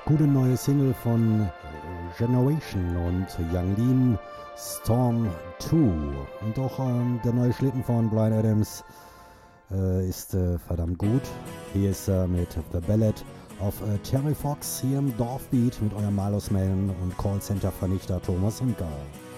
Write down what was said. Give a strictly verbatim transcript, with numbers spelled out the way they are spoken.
Gute neue Single von Generation und Young Lean, Storm zwei. Und auch ähm, der neue Schlitten von Bryan Adams äh, ist äh, verdammt gut. Hier ist er äh, mit The Ballad of äh, Terry Fox hier im Dorfbeat mit eurem Malus-Mailen und Callcenter-Vernichter Thomas Hinker.